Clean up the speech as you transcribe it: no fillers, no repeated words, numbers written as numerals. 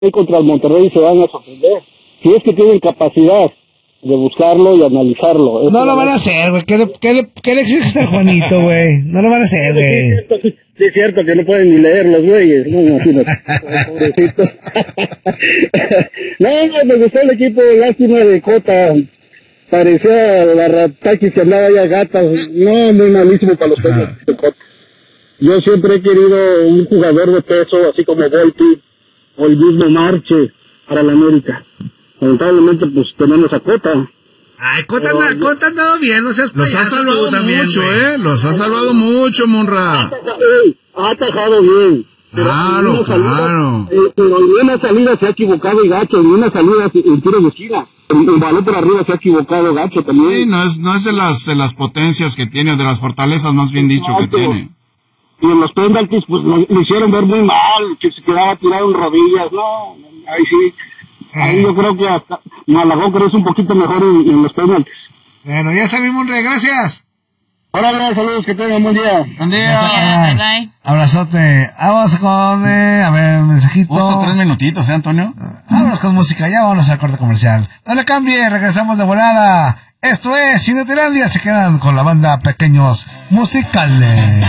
contra el Monterrey se van a sorprender. Si es que tienen capacidad de buscarlo y analizarlo. No lo van a hacer, güey. ¿Qué le exige a Juanito, güey? No lo van a hacer, güey. Sí, es cierto que no pueden ni leer los güeyes. No, imagínate. Pobrecito. No, me gustó el equipo. Lástima de Cota. Parecía la Rataki que andaba ya gatas. No, muy malísimo para los peces de Cota. Yo siempre he querido un jugador de peso, así como Volpi o el mismo Marche para la América. Lamentablemente, pues tenemos a Cota. Ay, Cota ha andado bien, no seas Los ha salvado también, mucho, güey. Los ha salvado mucho, Monra. Ha atajado bien. Claro. Pero en una salida se ha equivocado y gacho, en una salida en tiro de esquina. El balón por arriba se ha equivocado gacho también. Sí, no es de las potencias que tiene, de las fortalezas, más bien dicho, que tiene. Y en los penaltis, pues lo hicieron ver muy mal, que se quedaba tirado en rodillas, no, ahí sí. Ahí yo creo que hasta Malagón creo es un poquito mejor en los penaltis. Bueno, ya está mi Monre, gracias. Órale, saludos, que tengan buen día. Buen día. Bye. Abrazote. Vamos con, a ver, mensajito. Justo 3 minutitos, Antonio? Vámonos con música, ya vámonos al corte comercial. No le cambie, regresamos de volada. Esto es Cinetelandia, se quedan con la banda Pequeños Musicales.